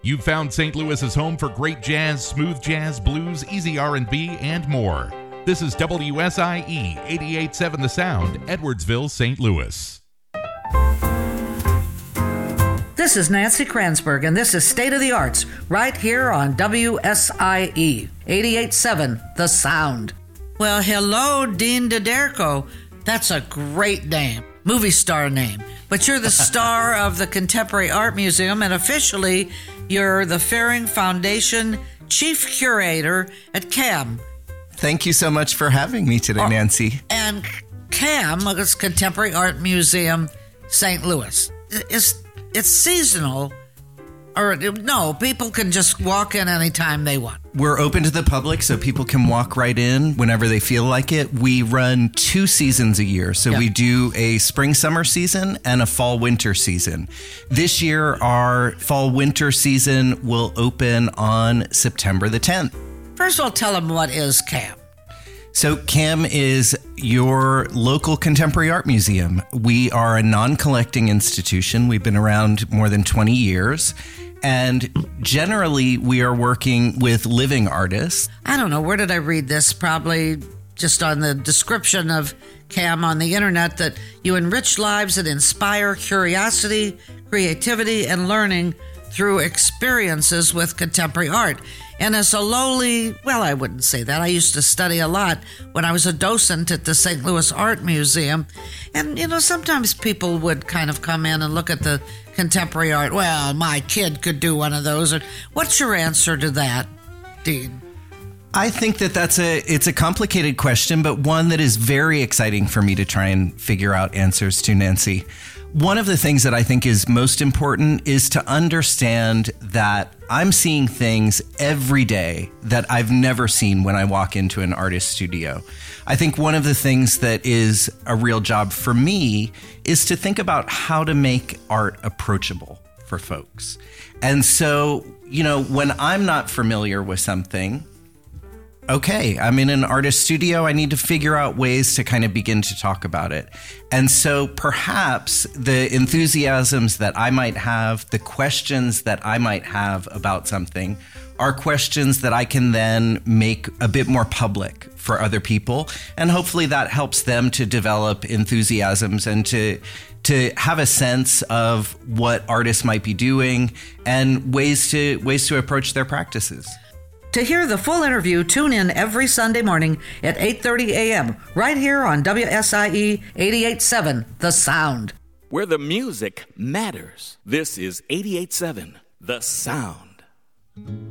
You've found St. Louis's home for great jazz, smooth jazz, blues, easy R&B, and more. This is WSIE 88.7 The Sound, Edwardsville, St. Louis. This is Nancy Kranzberg, and this is State of the Arts, right here on WSIE 88.7 The Sound. Well, hello, Dean Dederko. That's a great name, movie star name. But you're the star of the Contemporary Art Museum, and officially, you're the Fehring Foundation Chief Curator at CAM. Thank you so much for having me today, Nancy. And CAM is Contemporary Art Museum, St. Louis. It's seasonal, or no, people can just walk in anytime they want. We're open to the public, so people can walk right in whenever they feel like it. We run 2 seasons a year, so we do a spring-summer season and a fall-winter season. This year, our fall-winter season will open on September the 10th. First of all, tell them what is CAM. So CAM is your local contemporary art museum. We are a non-collecting institution. We've been around more than 20 years. And generally, we are working with living artists. I don't know, where did I read this? Probably just on the description of CAM on the internet, that you enrich lives and inspire curiosity, creativity, and learning through experiences with contemporary art. And as a lowly, well, I wouldn't say that. I used to study a lot when I was a docent at the St. Louis Art Museum. And, sometimes people would kind of come in and look at the contemporary art. Well, my kid could do one of those. What's your answer to that, Dean? I think it's a complicated question, but one that is very exciting for me to try and figure out answers to, Nancy. One of the things that I think is most important is to understand that I'm seeing things every day that I've never seen when I walk into an artist studio. I think one of the things that is a real job for me is to think about how to make art approachable for folks. And so, when I'm not familiar with something, okay, I'm in an artist studio. I need to figure out ways to kind of begin to talk about it. And so perhaps the enthusiasms that I might have, the questions that I might have about something are questions that I can then make a bit more public for other people. And hopefully that helps them to develop enthusiasms and to have a sense of what artists might be doing and ways to approach their practices. To hear the full interview, tune in every Sunday morning at 8:30 a.m. right here on WSIE 88.7 The Sound. Where the music matters. This is 88.7 The Sound.